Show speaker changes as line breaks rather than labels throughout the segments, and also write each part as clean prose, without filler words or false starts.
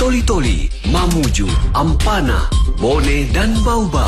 Toli-Toli, Mamuju, Ampana, Bone, dan Bau-Bau.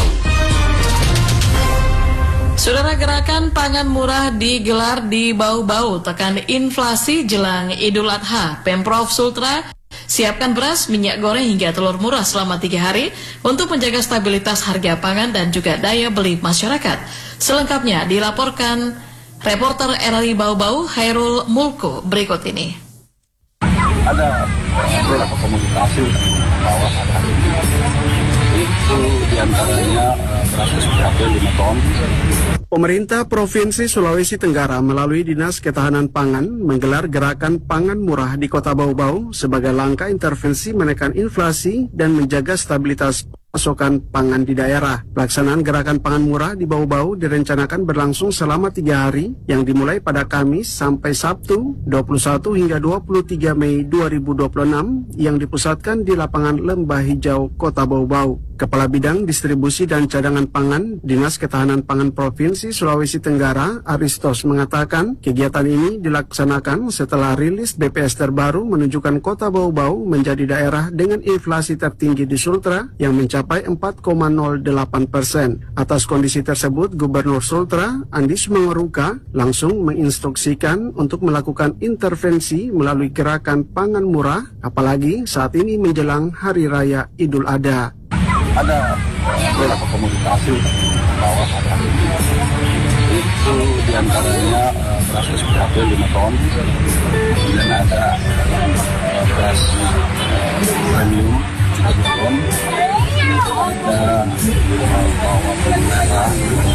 Saudara, gerakan pangan murah digelar di Bau-Bau tekan inflasi jelang Idul Adha. Pemprov Sultra siapkan beras, minyak goreng hingga telur murah selama 3 hari untuk menjaga stabilitas harga pangan dan juga daya beli masyarakat. Selengkapnya dilaporkan reporter RRI Bau-Bau Hairul Mulku berikut ini.
Ada beberapa komunikasi bahwa hari ini itu diantaranya beras SPHP 5 ton.
Pemerintah Provinsi Sulawesi Tenggara melalui Dinas Ketahanan Pangan menggelar gerakan pangan murah di Kota Bau-Bau sebagai langkah intervensi menekan inflasi dan menjaga stabilitas pasokan pangan di daerah. Pelaksanaan gerakan pangan murah di Bau-Bau direncanakan berlangsung selama 3 hari yang dimulai pada Kamis sampai Sabtu 21 hingga 23 Mei 2026 yang dipusatkan di lapangan Lembah Hijau Kota Bau-Bau. Kepala Bidang Distribusi dan Cadangan Pangan Dinas Ketahanan Pangan Provinsi Sulawesi Tenggara Aristos mengatakan kegiatan ini dilaksanakan setelah rilis BPS terbaru menunjukkan Kota Bau-Bau menjadi daerah dengan inflasi tertinggi di Sultra yang mencapai 4,08%. Atas kondisi tersebut, Gubernur Sultra Andi Sumangaruka langsung menginstruksikan untuk melakukan intervensi melalui gerakan pangan murah, apalagi saat ini menjelang Hari Raya Idul Adha.
Ada beberapa komunikasi bahwa hari ini itu diantaranya beras SPHP 5 ton, kemudian ada beras premium 2 ton, ada bawang merah,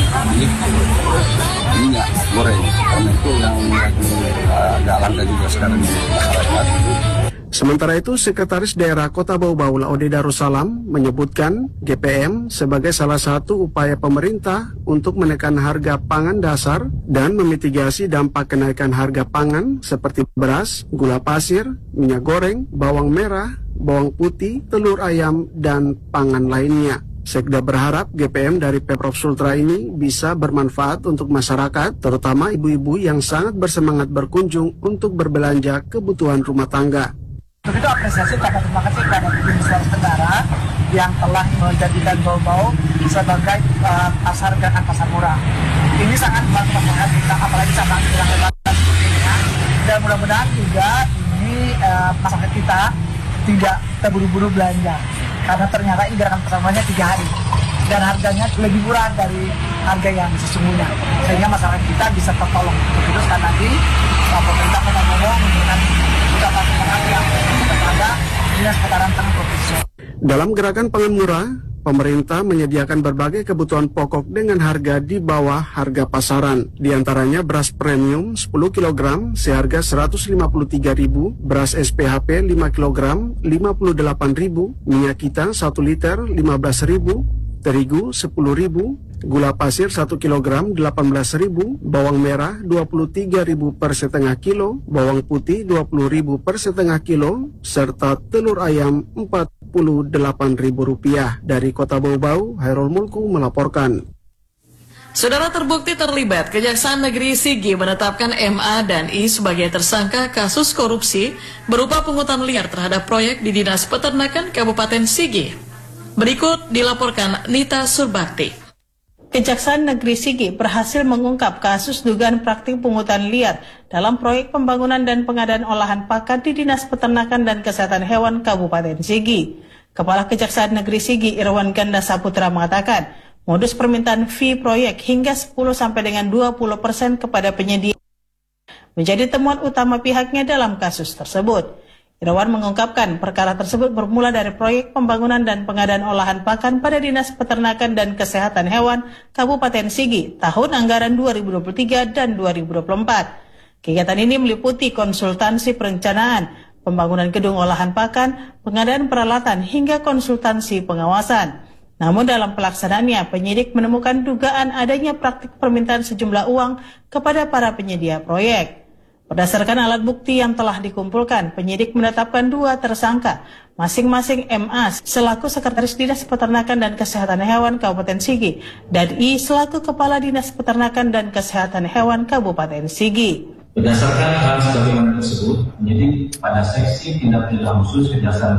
minyak goreng, karena itu yang agak langka juga sekarang di masyarakat.
Sementara itu, Sekretaris Daerah Kota Bau-Bau Laode Darussalam menyebutkan GPM sebagai salah satu upaya pemerintah untuk menekan harga pangan dasar dan memitigasi dampak kenaikan harga pangan seperti beras, gula pasir, minyak goreng, bawang merah, bawang putih, telur ayam, dan pangan lainnya. Sekda berharap GPM dari Pemprov Sultra ini bisa bermanfaat untuk masyarakat, terutama ibu-ibu yang sangat bersemangat berkunjung untuk berbelanja kebutuhan rumah tangga.
Begitu apresiasi dan terima kasih kepada Provinsi Sulawesi Tenggara yang telah menjadikan Bau-Bau sebagai pasar gerakan pasar murah. Ini sangat membantu masyarakat kita, apalagi saat menjelang Lebaran sepertinya. Dan mudah-mudahan juga ini masyarakat kita tidak terburu-buru belanja, karena ternyata ini gerakan pasar murahnya 3 hari dan harganya lebih murah dari harga yang sesungguhnya, sehingga masyarakat kita bisa tertolong. Begitu sekali lagi pemerintah Kota Bau memberikan ucapan terima kasih yang kepada Dinas Ketahanan Pangan Provinsi.
Dalam gerakan pangan murah, pemerintah menyediakan berbagai kebutuhan pokok dengan harga di bawah harga pasaran. Di antaranya beras premium 10 kg seharga Rp153.000, beras SPHP 5 kg Rp58.000, minyak kita 1 liter Rp15.000, terigu Rp10.000, gula pasir 1 kg Rp18.000, bawang merah Rp23.000 per setengah kilo, bawang putih Rp20.000 per setengah kilo, serta telur ayam Rp48.000. Dari Kota Bau-Bau, Hairul Mulku melaporkan.
Saudara, terbukti terlibat, Kejaksaan Negeri Sigi menetapkan MA dan I sebagai tersangka kasus korupsi berupa pungutan liar terhadap proyek di Dinas Peternakan Kabupaten Sigi. Berikut dilaporkan Nita Surbakti.
Kejaksaan Negeri Sigi berhasil mengungkap kasus dugaan praktik pungutan liar dalam proyek pembangunan dan pengadaan olahan pakan di Dinas Peternakan dan Kesehatan Hewan Kabupaten Sigi. Kepala Kejaksaan Negeri Sigi Irwan Ganda Saputra mengatakan, modus permintaan fee proyek hingga 10 sampai dengan 20% kepada penyedia menjadi temuan utama pihaknya dalam kasus tersebut. Irwan mengungkapkan perkara tersebut bermula dari proyek pembangunan dan pengadaan olahan pakan pada Dinas Peternakan dan Kesehatan Hewan Kabupaten Sigi tahun anggaran 2023 dan 2024. Kegiatan ini meliputi konsultansi perencanaan, pembangunan gedung olahan pakan, pengadaan peralatan hingga konsultansi pengawasan. Namun dalam pelaksanaannya, penyidik menemukan dugaan adanya praktik permintaan sejumlah uang kepada para penyedia proyek. Berdasarkan alat bukti yang telah dikumpulkan, penyidik menetapkan 2 tersangka, masing-masing MA selaku Sekretaris Dinas Peternakan dan Kesehatan Hewan Kabupaten Sigi, dan I selaku Kepala Dinas Peternakan dan Kesehatan Hewan Kabupaten Sigi.
Berdasarkan hal sebagaimana tersebut, penyidik pada seksi tindak pidana khusus Kejaksaan